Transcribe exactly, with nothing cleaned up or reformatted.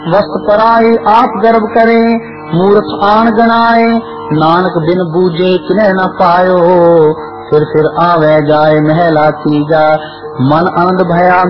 वस्त पराए आप गर्भ करे, मूर्ख आन गणाए, नानक बिन बूझे किन्ह न पायो। फिर फिर आवे जाए महला तीजा, मन आनंद भया